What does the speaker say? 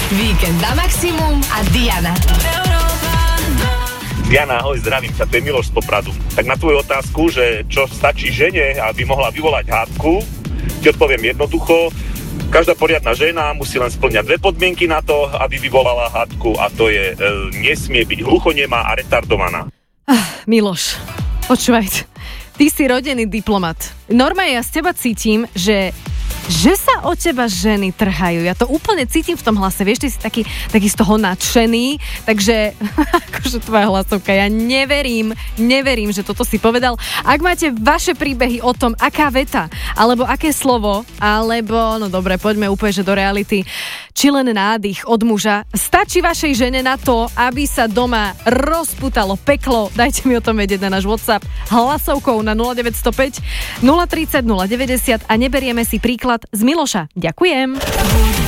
Víkend na maximum a Diana. Diana, ahoj, zdravím ťa, to je Miloš z Popradu. Tak na tvoju otázku, že čo stačí žene, aby mohla vyvolať hádku, ti odpoviem jednoducho. Každá poriadna žena musí len spĺňať dve podmienky na to, aby vyvolala hádku, a to je nesmie byť hluchonemá a retardovaná. Miloš, počúvaj, ty si rodený diplomat. Normálne ja z teba cítim, že sa o teba ženy trhajú. Ja to úplne cítim v tom hlase. Vieš, ty si taký z toho nadšený, takže akože tvoja hlasovka, ja neverím, že toto si povedal. Ak máte vaše príbehy o tom, aká veta, alebo aké slovo, alebo, no dobre, poďme úplne, že do reality, či len nádych od muža, stačí vašej žene na to, aby sa doma rozputalo peklo. Dajte mi o tom vedieť na náš WhatsApp hlasovkou na 0905 030 090 a neberieme si príklad z Miloša. Ďakujem.